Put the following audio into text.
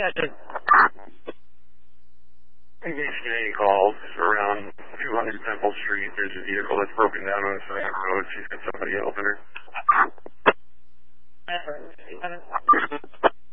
attention. Engaged calls around 200 Temple Street. There's a vehicle that's broken down on the side of the road. She's got somebody helping her.